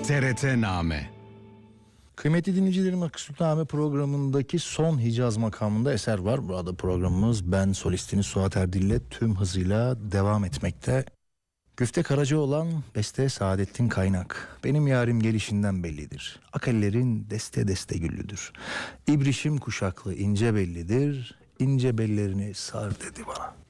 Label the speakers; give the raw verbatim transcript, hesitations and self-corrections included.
Speaker 1: T R T-name.
Speaker 2: Kıymetli dinleyicilerim, Akısültname programındaki son Hicaz makamında eser var. Burada programımız ben solistiniz Suat Erdil ile tüm hızıyla devam etmekte. Güfte Karacaoğlan, beste Saadettin Kaynak. Benim yarim gelişinden bellidir. Akellerin deste deste güllüdür. İbrişim kuşaklı ince bellidir. İnce bellerini sar dedi bana.